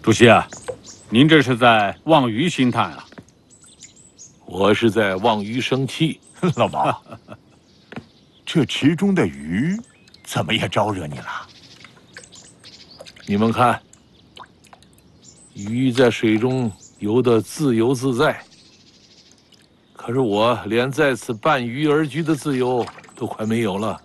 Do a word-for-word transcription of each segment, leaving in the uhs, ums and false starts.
主席啊，您这是在望鱼兴叹啊？ 我是在望鱼生气。 老毛，这池中的鱼怎么也招惹你了？ 你们看，鱼在水中游得自由自在，可是我连在此伴鱼而居的自由都快没有了。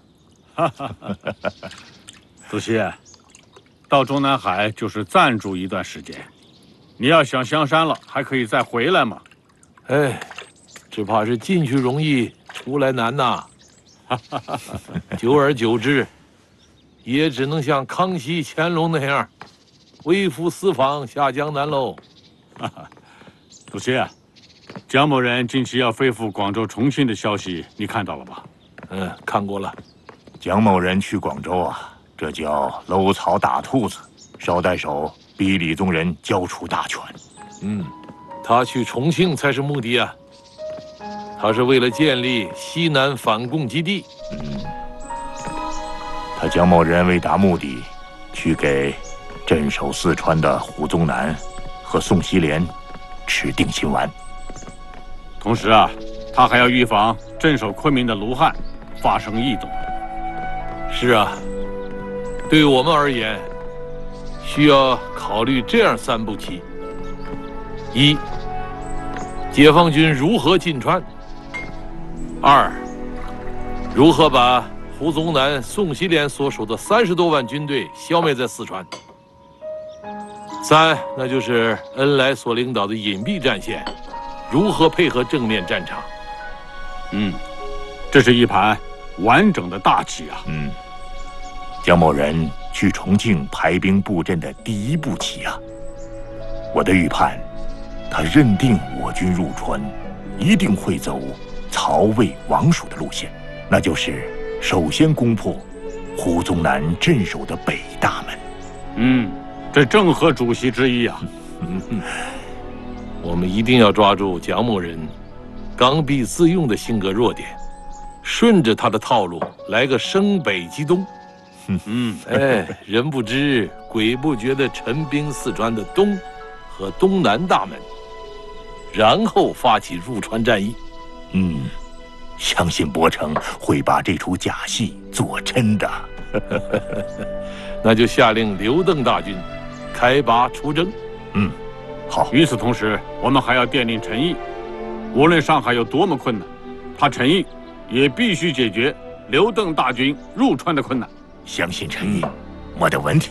主席，到中南海就是暂住一段时间，你要想下山了，还可以再回来嘛。 哎，只怕是进去容易，出来难呐。久而久之，也只能像康熙、乾隆那样，微服私访下江南喽。 主席，蒋某人近期要飞赴广州、重庆的消息，你看到了吧？ 嗯，看过了。 蒋某人去广州啊，这叫搂草打兔子，捎带手逼李宗仁交出大权。 嗯，他去重庆才是目的啊。他是为了建立西南反共基地。 嗯，他蒋某人为达目的，去给镇守四川的胡宗南和宋希濂吃定心丸。 同时啊，他还要预防镇守昆明的卢汉发生异动。 是啊，对于我们而言，需要考虑这样三步棋：一，解放军如何进川；二，如何把胡宗南、宋希濂所属的三十多万军队消灭在四川；三，那就是恩来所领导的隐蔽战线如何配合正面战场。 嗯，这是一盘完整的大棋啊。 嗯，蒋某人去重庆排兵布阵的第一步棋啊，我的预判，他认定我军入川一定会走曹魏王蜀的路线，那就是首先攻破胡宗南镇守的北大门。 嗯，这正合主席之意啊。 嗯，我们一定要抓住蒋某人刚愎自用的性格弱点，顺着他的套路来个升北击东。 嗯， 哎，人不知鬼不觉地陈兵四川的东和东南大门，然后发起入川战役。 嗯，相信伯承会把这出假戏做真的。 那就下令刘邓大军开拔出征。 嗯，好。 与此同时，我们还要电令陈毅，无论上海有多么困难，他陈毅也必须解决刘邓大军入川的困难。 相信陈毅，没得问题。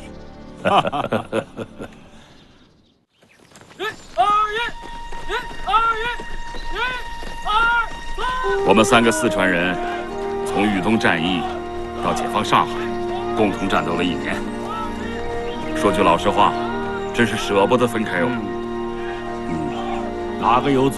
我们三个四川人，从豫东战役到解放上海，共同战斗了一年。说句老实话，真是舍不得分开哦。 嗯，哪个有